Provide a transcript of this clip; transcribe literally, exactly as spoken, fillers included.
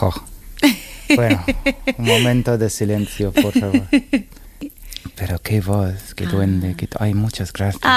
Jo. Bueno, un momento de silencio, por favor. Pero qué voz, qué duende, qué... Ay, muchas gracias.